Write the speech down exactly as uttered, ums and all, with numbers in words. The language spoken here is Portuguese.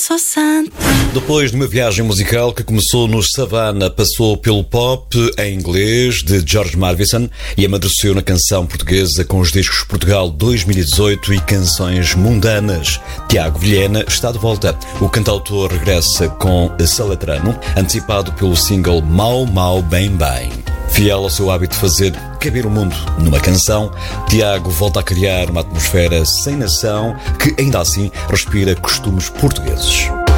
sou santa. Depois de uma viagem musical que começou nos Savana, passou pelo pop em inglês de George Marison e amadureceu na canção portuguesa com os discos Portugal dois mil e dezoito e Canções Mundanas. Tiago Vilhena está de volta. O cantautor regressa com Salatrano, antecipado pelo single Mau Mau Bem Bem. Fiel ao seu hábito de fazer caber o mundo numa canção, Tiago volta a criar uma atmosfera sem nação que, ainda assim, respira costumes portugueses.